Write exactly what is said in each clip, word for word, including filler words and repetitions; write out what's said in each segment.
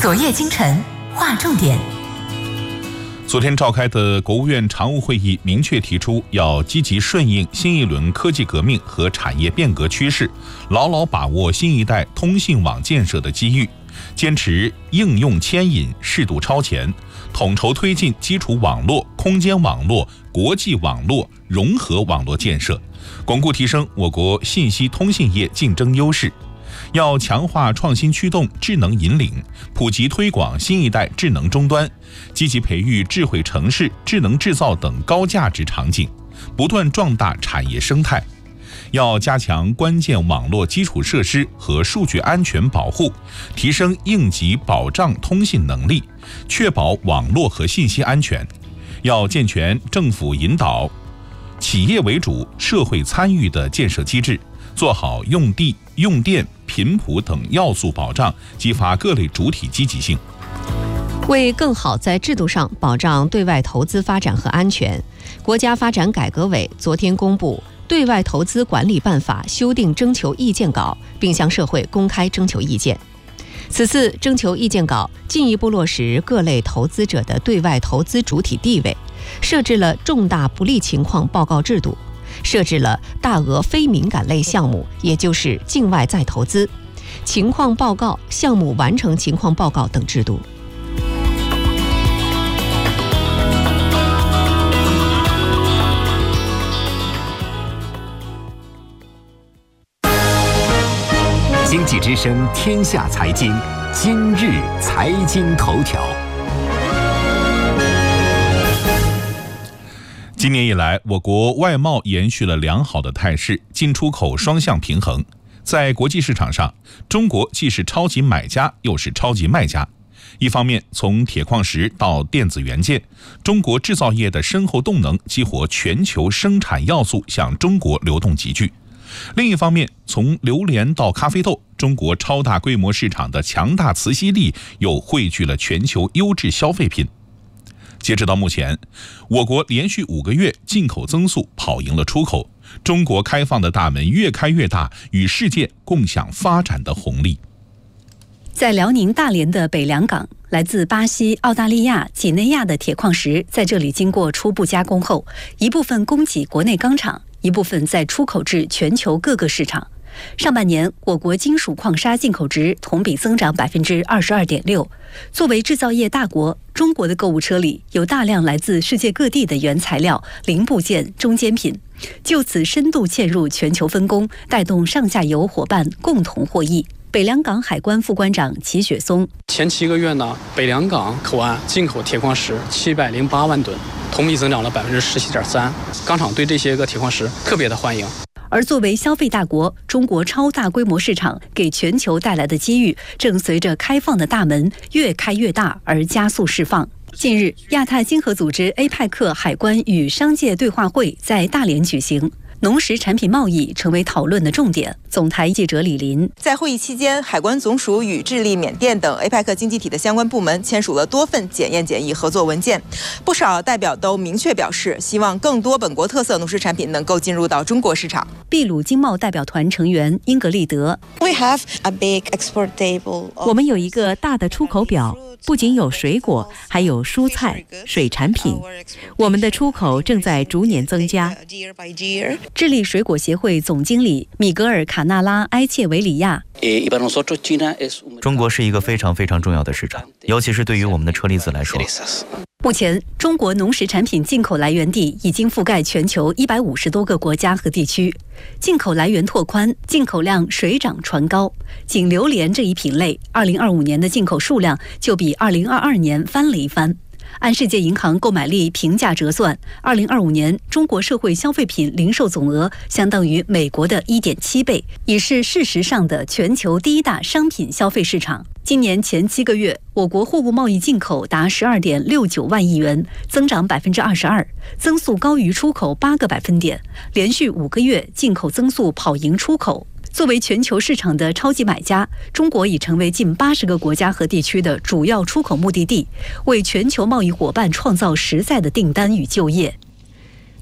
昨夜今晨划重点。 昨天召开的国务院常务会议明确提出，要积极顺应新一轮科技革命和产业变革趋势，牢牢把握新一代通信网建设的机遇，坚持应用牵引、适度超前，统筹推进基础网络、空间网络、国际网络、融合网络建设，巩固提升我国信息通信业竞争优势。要强化创新驱动、智能引领，普及推广新一代智能终端，积极培育智慧城市、智能制造等高价值场景，不断壮大产业生态。要加强关键网络基础设施和数据安全保护，提升应急保障通信能力，确保网络和信息安全。要健全政府引导、企业为主、社会参与的建设机制，做好用地、用电、频谱等要素保障，激发各类主体积极性。 为更好在制度上保障对外投资发展和安全，国家发展改革委昨天公布《对外投资管理办法》修订征求意见稿，并向社会公开征求意见。此次征求意见稿进一步落实各类投资者的对外投资主体地位，设置了重大不利情况报告制度，设置了大额非敏感类项目，也就是境外再投资、情况报告、项目完成情况报告等制度。 经济之声天下财经，今日财经头条。 今年以来，我国外贸延续了良好的态势，进出口双向平衡。在国际市场上，中国既是超级买家，又是超级卖家。一方面，从铁矿石到电子元件，中国制造业的深厚动能激活全球生产要素向中国流动集聚。另一方面，从榴莲到咖啡豆，中国超大规模市场的强大磁吸力又汇聚了全球优质消费品。截止到目前，我国连续五个月进口增速跑赢了出口，中国开放的大门越开越大，与世界共享发展的红利。 在辽宁大连的北良港，来自巴西、澳大利亚、几内亚的铁矿石在这里经过初步加工后，一部分供给国内钢厂，一部分再出口至全球各个市场。上半年，我国金属矿砂进口值同比增长百分之二十二点六。作为制造业大国，中国的购物车里有大量来自世界各地的原材料、零部件、中间品，就此深度嵌入全球分工，带动上下游伙伴共同获益。北良港海关副关长齐雪松： 前七个月呢，北良港口岸进口铁矿石七百零八万吨，同比增长了百分之十七点三。钢厂对这些个铁矿石特别的欢迎。 而作为消费大国，中国超大规模市场给全球带来的机遇，正随着开放的大门越开越大而加速释放。近日，亚太经合组织 A 派克海关与商界对话会在大连举行。农食产品贸易成为讨论的重点。总台记者李林在会议期间，海关总署与智利、缅甸等 A 派克经济体的相关部门签署了多份检验检疫合作文件。不少代表都明确表示，希望更多本国特色农食产品能够进入到中国市场。 秘鲁经贸代表团成员英格丽德： We have a big export table. 我们有一个大的出口表，不仅有水果，还有蔬菜、水产品。我们的出口正在逐年增加。 智利水果协会总经理米格尔·卡纳拉埃切维里亚： 中国是一个非常非常重要的市场，尤其是对于我们的车厘子来说。 目前，中国农食产品进口来源地已经覆盖全球一百五十多个国家和地区，进口来源拓宽，进口量水涨船高。仅榴莲这一品类，二零二五年的进口数量就比二零二二年翻了一番。按世界银行购买力评价折算，二零二五年中国社会消费品零售总额相当于美国的 一点七倍，已是事实上的全球第一大商品消费市场。今年前七个月，我国货物贸易进口达十二点六九万亿元，增长百分之二十二，增速高于出口八个百分点，连续五个月进口增速跑赢出口。作为全球市场的超级买家，中国已成为近八十个国家和地区的主要出口目的地，为全球贸易伙伴创造实在的订单与就业。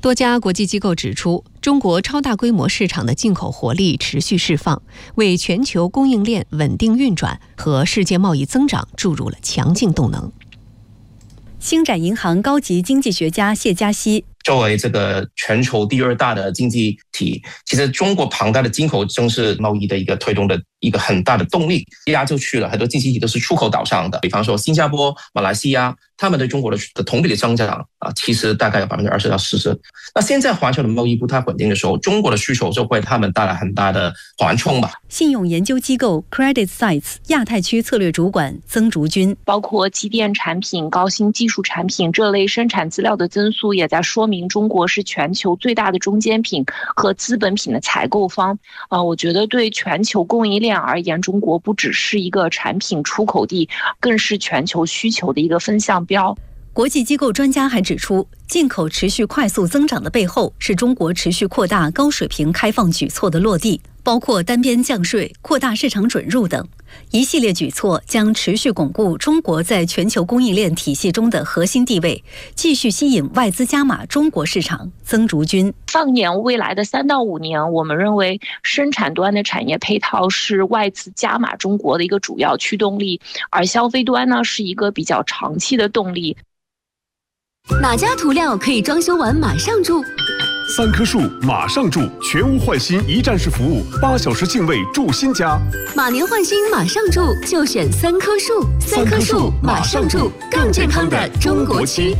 多家国际机构指出，中国超大规模市场的进口活力持续释放，为全球供应链稳定运转和世界贸易增长注入了强劲动能。 星展银行高级经济学家谢嘉熙， 作为这个全球第二大的经济体，其实中国庞大的进口正是贸易的一个推动的一个很大的动力。亚洲区了很多经济体都是出口导向的，比方说新加坡、马来西亚，他们对中国的同比的增长啊，其实大概有百分之二十到四十。那现在环球的贸易不太稳定的时候，中国的需求就会他们带来很大的缓冲吧。 信用研究机构 Credit Sights 亚太区策略主管曾竹君， 包括机电产品、高新技术产品这类生产资料的增速，也在说明中国是全球最大的中间品和资本品的采购方。啊、呃，我觉得对全球供应链而言，中国不只是一个产品出口地，更是全球需求的一个风向标。 国际机构专家还指出，进口持续快速增长的背后，是中国持续扩大高水平开放举措的落地，包括单边降税、扩大市场准入等一系列举措，将持续巩固中国在全球供应链体系中的核心地位，继续吸引外资加码中国市场。曾竹君， 放眼未来的三到五年，我们认为生产端的产业配套是外资加码中国的一个主要驱动力，而消费端呢是一个比较长期的动力。 哪家涂料可以装修完马上住？ 三棵树马上住，全屋换新一站式服务，八小时净位住新家。 马年换新马上住，就选三棵树。三棵树马上住，更健康的中国区。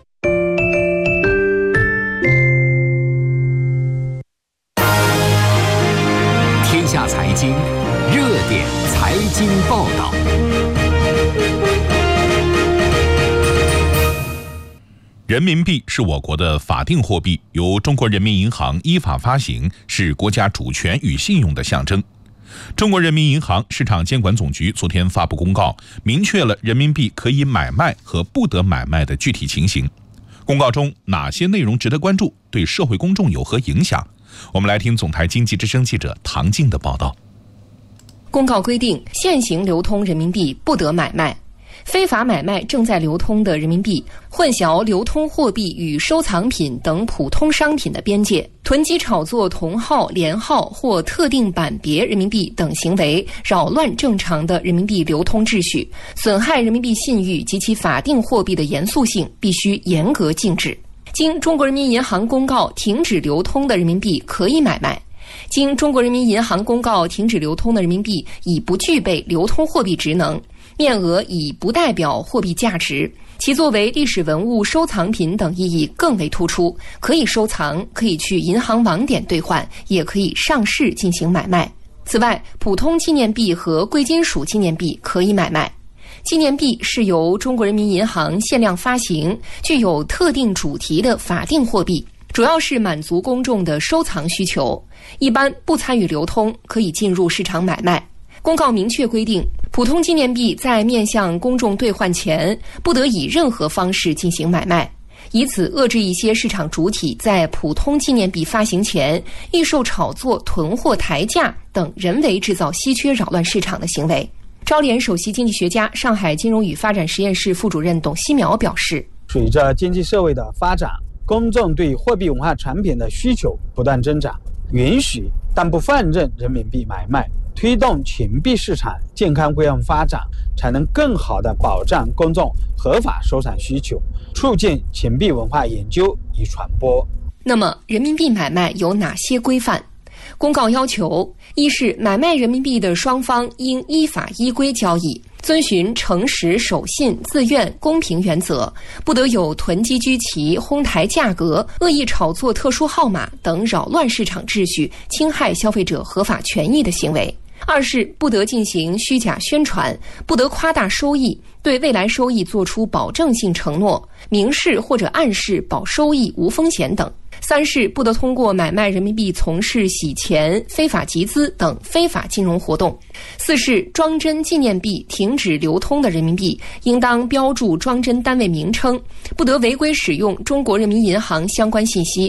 天下财经热点财经报道。 人民币是我国的法定货币，由中国人民银行依法发行，是国家主权与信用的象征。中国人民银行市场监管总局昨天发布公告，明确了人民币可以买卖和不得买卖的具体情形。公告中哪些内容值得关注，对社会公众有何影响？我们来听总台经济之声记者唐静的报道。 公告规定，现行流通人民币不得买卖。非法买卖正在流通的人民币，混淆流通货币与收藏品等普通商品的边界，囤积炒作同号、连号或特定版别人民币等行为，扰乱正常的人民币流通秩序，损害人民币信誉及其法定货币的严肃性，必须严格禁止。经中国人民银行公告停止流通的人民币可以买卖。经中国人民银行公告停止流通的人民币已不具备流通货币职能，面额已不代表货币价值，其作为历史文物收藏品等意义更为突出，可以收藏，可以去银行网点兑换，也可以上市进行买卖。此外，普通纪念币和贵金属纪念币可以买卖。纪念币是由中国人民银行限量发行，具有特定主题的法定货币，主要是满足公众的收藏需求，一般不参与流通，可以进入市场买卖。公告明确规定，普通纪念币在面向公众兑换前，不得以任何方式进行买卖，以此遏制一些市场主体在普通纪念币发行前预售炒作、囤货抬价等人为制造稀缺扰乱市场的行为。招联首席经济学家、上海金融与发展实验室副主任董希苗表示， 随着经济社会的发展，公众对货币文化产品的需求不断增长，允许但不放任人民币买卖，推动钱币市场健康规范发展，才能更好地保障公众合法收藏需求，促进钱币文化研究与传播。 那么，人民币买卖有哪些规范？公告要求：一是买卖人民币的双方应依法依规交易，遵循诚实、守信、自愿、公平原则，不得有囤积居奇、哄抬价格、恶意炒作特殊号码等扰乱市场秩序、侵害消费者合法权益的行为。二是不得进行虚假宣传，不得夸大收益，对未来收益作出保证性承诺，明示或者暗示保收益无风险等。三是不得通过买卖人民币从事洗钱、非法集资等非法金融活动。四是装帧纪念币停止流通的人民币，应当标注装帧单位名称，不得违规使用中国人民银行相关信息。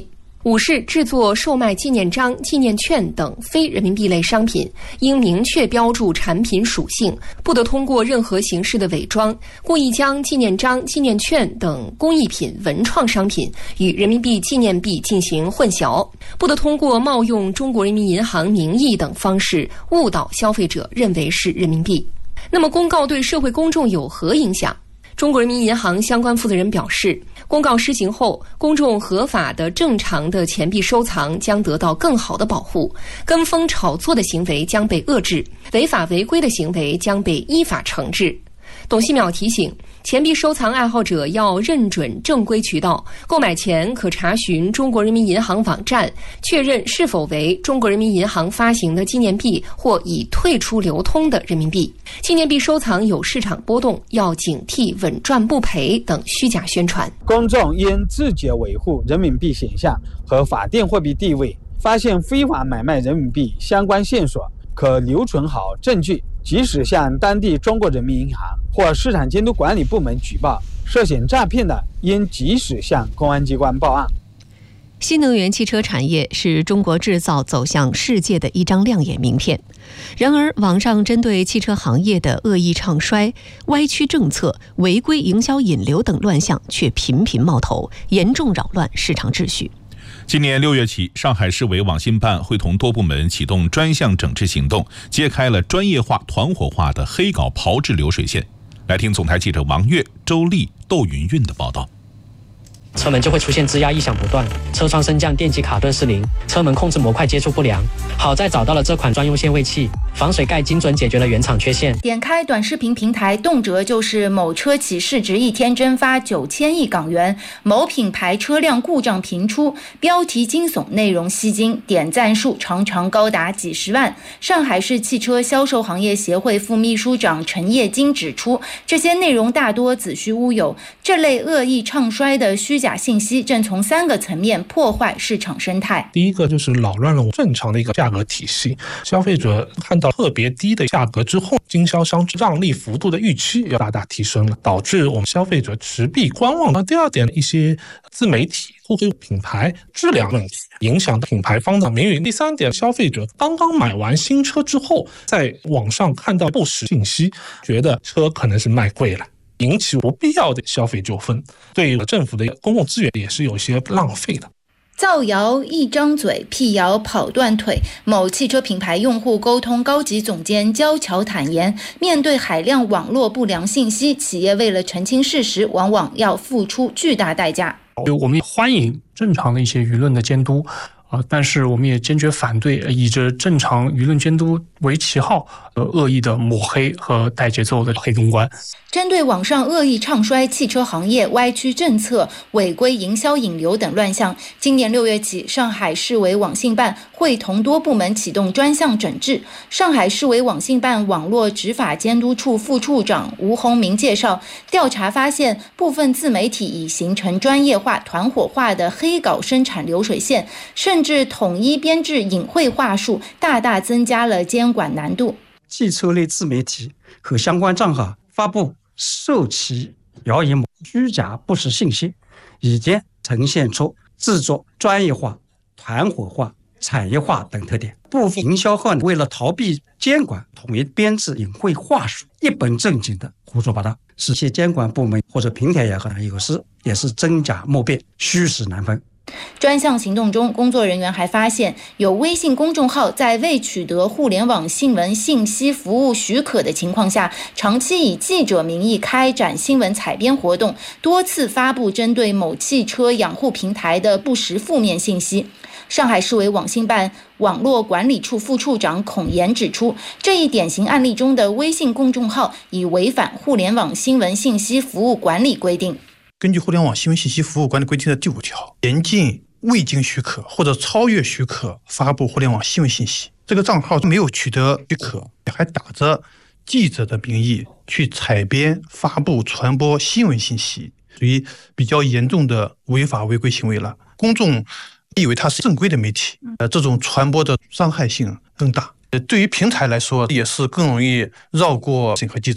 五是制作、售卖纪念章、纪念券等非人民币类商品，应明确标注产品属性，不得通过任何形式的伪装，故意将纪念章、纪念券等工艺品、文创商品与人民币纪念币进行混淆，不得通过冒用中国人民银行名义等方式误导消费者认为是人民币。那么，公告对社会公众有何影响？中国人民银行相关负责人表示，公告施行后，公众合法的、正常的钱币收藏将得到更好的保护，跟风炒作的行为将被遏制，违法违规的行为将被依法惩治。董希淼提醒，钱币收藏爱好者要认准正规渠道，购买前可查询中国人民银行网站，确认是否为中国人民银行发行的纪念币或已退出流通的人民币。纪念币收藏有市场波动，要警惕稳赚不赔等虚假宣传。 公众应自觉维护人民币形象和法定货币地位，发现非法买卖人民币相关线索，可留存好证据，及时向当地中国人民银行或市场监督管理部门举报，涉嫌诈骗的应及时向公安机关报案。 新能源汽车产业是中国制造走向世界的一张亮眼名片。然而，网上针对汽车行业的恶意唱衰、歪曲政策、违规营销引流等乱象却频频冒头，严重扰乱市场秩序。 今年六月起，上海市委网信办会同多部门启动专项整治行动，揭开了专业化、团伙化的黑稿炮制流水线。来听总台记者王悦、周丽、窦云韵的报道。 车门就会出现吱呀异响不断，车窗升降、电机卡顿失灵，车门控制模块接触不良。好在找到了这款专用限位器，防水盖精准解决了原厂缺陷。 点开短视频平台，动辄就是某车企市值一天蒸发九千亿港元，某品牌车辆故障频出，标题惊悚，内容吸睛，点赞数常常高达几十万。上海市汽车销售行业协会副秘书长陈业金指出，这些内容大多子虚乌有，这类恶意唱衰的虚假假信息正从三个层面破坏市场生态。 第一个就是扰乱了正常的一个价格体系，消费者看到特别低的价格之后，经销商让利幅度的预期要大大提升了，导致我们消费者持币观望。那第二点，一些自媒体或者品牌质量问题影响品牌方的名誉。第三点，消费者刚刚买完新车之后，在网上看到不实信息，觉得车可能是卖贵了，引起不必要的消费纠纷，对政府的公共资源也是有些浪费的。 造谣一张嘴，辟谣跑断腿。某汽车品牌用户沟通高级总监焦桥坦言，面对海量网络不良信息，企业为了澄清事实，往往要付出巨大代价。 我们欢迎正常的一些舆论的监督，呃，但是我们也坚决反对以着正常舆论监督为旗号，呃，恶意的抹黑和带节奏的黑公关。 针对网上恶意唱衰汽车行业、歪曲政策、违规营销引流等乱象，今年六月起，上海市委网信办会同多部门启动专项整治。上海市委网信办网络执法监督处副处长吴洪明介绍，调查发现，部分自媒体已形成专业化、团伙化的黑稿生产流水线，甚至统一编制隐晦话术，大大增加了监管难度。 汽车类自媒体和相关账号发布受其谣言、虚假不实信息，已经呈现出制作专业化、团伙化、产业化等特点。部分营销号为了逃避监管，统一编制隐晦话术，一本正经的胡说八道，使其监管部门或者平台也好，有时也是真假莫辨，虚实难分。 专项行动中，工作人员还发现，有微信公众号在未取得互联网新闻信息服务许可的情况下，长期以记者名义开展新闻采编活动，多次发布针对某汽车养护平台的不实负面信息。上海市委网信办网络管理处副处长孔岩指出，这一典型案例中的微信公众号已违反互联网新闻信息服务管理规定。 根据互联网新闻信息服务管理规定的第五条，严禁未经许可或者超越许可发布互联网新闻信息。这个账号没有取得许可，还打着记者的名义去采编、发布、传播新闻信息，属于比较严重的违法违规行为了。公众以为它是正规的媒体，呃，这种传播的伤害性更大。对于平台来说，也是更容易绕过审核机制。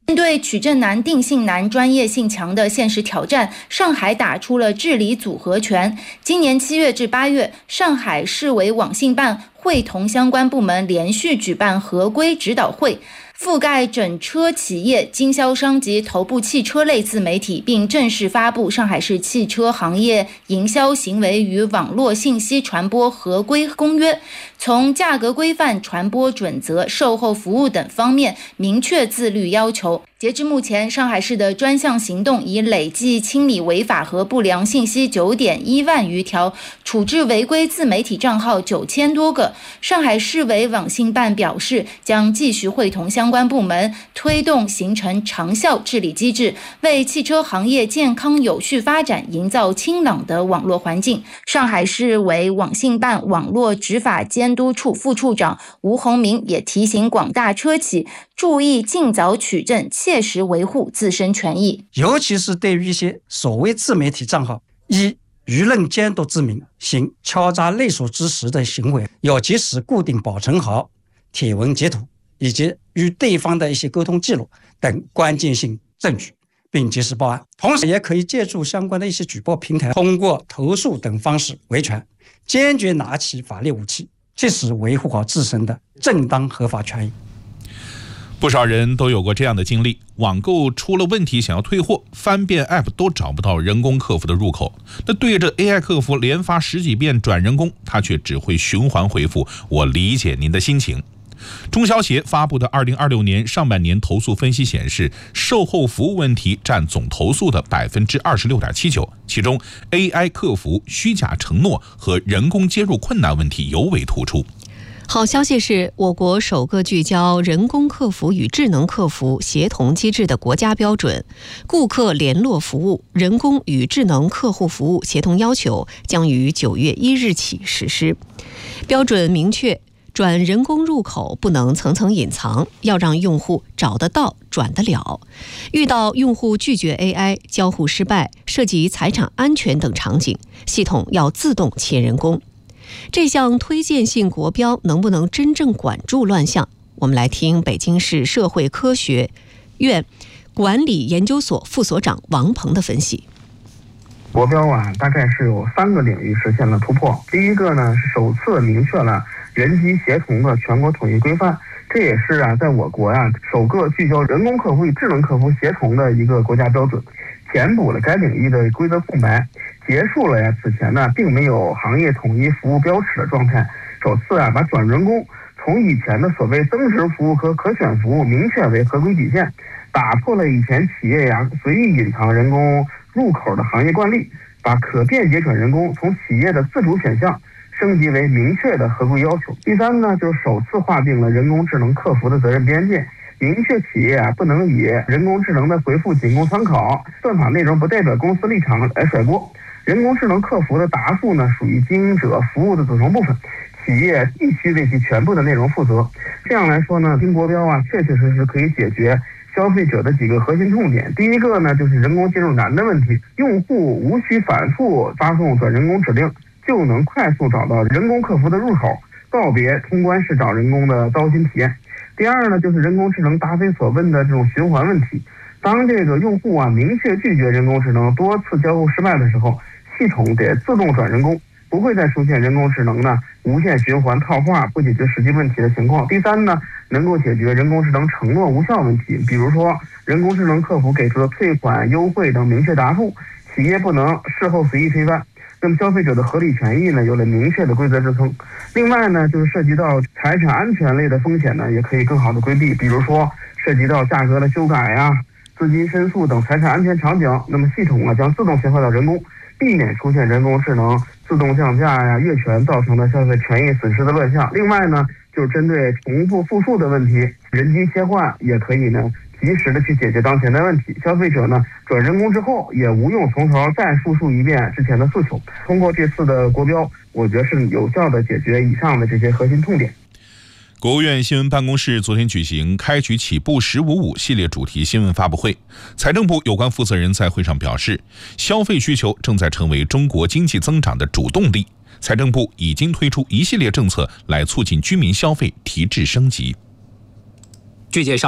面对取证难、定性难、专业性强的现实挑战，上海打出了治理组合拳。今年七月至八月，上海市委网信办会同相关部门连续举办合规指导会，覆盖整车企业、经销商及头部汽车类自媒体，并正式发布上海市汽车行业营销行为与网络信息传播合规公约，从价格规范、传播准则、售后服务等方面明确自律要求。截至目前，上海市的专项行动已累计清理违法和不良信息 九点一万余条，处置违规自媒体账号九千多个。上海市委网信办表示，将继续会同相关部门推动形成长效治理机制，为汽车行业健康有序发展营造清朗的网络环境。上海市委网信办网络执法监督处副处长吴宏明也提醒广大车企注意尽早取证，切实维护自身权益。 尤其是对于一些所谓自媒体账号，以舆论监督之名行敲诈勒索之实的行为，要及时固定保存好帖文截图以及与对方的一些沟通记录等关键性证据，并及时报案。同时也可以借助相关的一些举报平台，通过投诉等方式维权，坚决拿起法律武器，切实维护好自身的正当合法权益。 不少人都有过这样的经历，网购出了问题想要退货，翻遍 App 都找不到人工客服的入口。那对着 A I 客服连发十几遍转人工，他却只会循环回复我理解您的心情。中消协发布的二零二六年上半年投诉分析显示，售后服务问题占总投诉的 百分之二十六点七九， 其中 A I 客服虚假承诺和人工接入困难问题尤为突出。 好消息是，我国首个聚焦人工客服与智能客服协同机制的国家标准《顾客联络服务人工与智能客户服务协同要求》将于九月一日起实施。标准明确，转人工入口不能层层隐藏，要让用户找得到、转得了。遇到用户拒绝 A I、交互失败、涉及财产安全等场景，系统要自动切人工。这项推荐性国标能不能真正管住乱象？我们来听北京市社会科学院管理研究所副所长王鹏的分析。 国标啊，大概是有三个领域实现了突破。第一个呢，是首次明确了人机协同的全国统一规范，这也是啊，在我国啊首个聚焦人工客服与智能客服协同的一个国家标准，填补了该领域的规则空白。结束了呀，此前呢并没有行业统一服务标尺的状态，首次啊把转人工从以前的所谓增值服务和可选服务明确为合规底线，打破了以前企业呀随意隐藏人工入口的行业惯例，把可便捷转人工从企业的自主选项升级为明确的合规要求。第三呢，就是首次划定了人工智能客服的责任边界，明确企业啊不能以人工智能的回复仅供参考，算法内容不代表公司立场来甩锅。人工智能客服的答复呢，属于经营者服务的组成部分，企业必须为其全部的内容负责。这样来说呢，新国标啊，确确实实可以解决消费者的几个核心痛点。第一个呢，就是人工接入难的问题，用户无需反复发送转人工指令，就能快速找到人工客服的入口，告别通关式找人工的糟心体验。第二呢，就是人工智能答非所问的这种循环问题。当这个用户啊明确拒绝人工智能，多次交互失败的时候，系统得自动转人工，不会再出现人工智能呢无限循环套话不解决实际问题的情况。第三呢，能够解决人工智能承诺无效问题，比如说人工智能客服给出的退款、优惠等明确答复，企业不能事后随意推翻，那么消费者的合理权益呢有了明确的规则支撑。另外呢，就是涉及到财产安全类的风险呢，也可以更好的规避，比如说涉及到价格的修改呀、资金申诉等财产安全场景，那么系统啊将自动切换到人工，避免出现人工智能自动降价呀、越权造成的消费权益损失的乱象。另外呢，就是针对重复复述的问题，人机切换也可以呢及时的去解决当前的问题。消费者呢转人工之后，也无用从头再复述一遍之前的诉求。通过这次的国标，我觉得是有效的解决以上的这些核心痛点。 国务院新闻办公室昨天举行开局起步十五五系列主题新闻发布会，财政部有关负责人在会上表示，消费需求正在成为中国经济增长的主动力，财政部已经推出一系列政策来促进居民消费提质升级。 据介绍，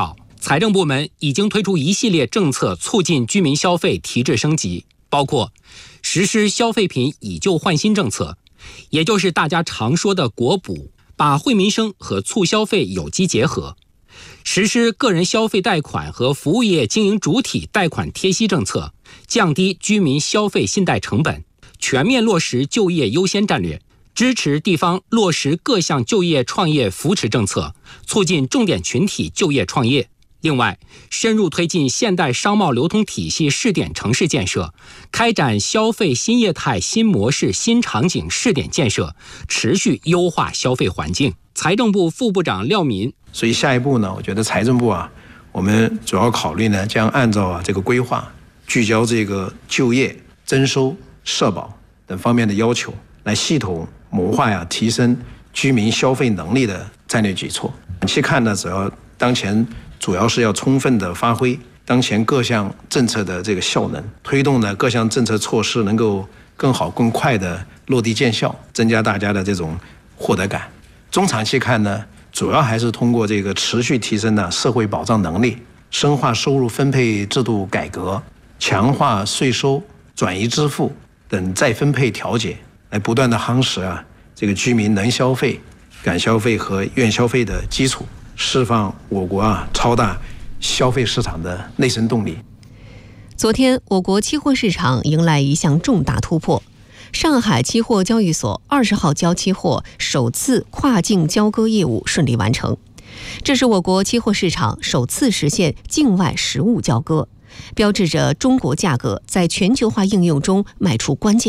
财政部门已经推出一系列政策，促进居民消费提质升级，包括实施消费品以旧换新政策，也就是大家常说的国补，把惠民生和促消费有机结合；实施个人消费贷款和服务业经营主体贷款贴息政策，降低居民消费信贷成本；全面落实就业优先战略，支持地方落实各项就业创业扶持政策，促进重点群体就业创业。另外，深入推进现代商贸流通体系试点城市建设，开展消费新业态、新模式、新场景试点建设，持续优化消费环境。财政部副部长廖民， 所以下一步呢，我觉得财政部啊，我们主要考虑呢，将按照啊这个规划，聚焦这个就业、增收、社保等方面的要求，来系统谋划呀提升居民消费能力的战略举措。短期看呢，主要当前主要是要充分的发挥当前各项政策的这个效能，推动呢各项政策措施能够更好更快的落地见效，增加大家的这种获得感。中长期看呢，主要还是通过这个持续提升呢社会保障能力，深化收入分配制度改革，强化税收、转移支付等再分配调节，来不断的夯实啊这个居民能消费、敢消费和愿消费的基础，释放我国啊超大消费市场的内生动力。 昨天，我国期货市场迎来一项重大突破。上海期货交易所二十号交期货首次跨境交割业务顺利完成，这是我国期货市场首次实现境外实物交割，标志着中国价格在全球化应用中迈出关键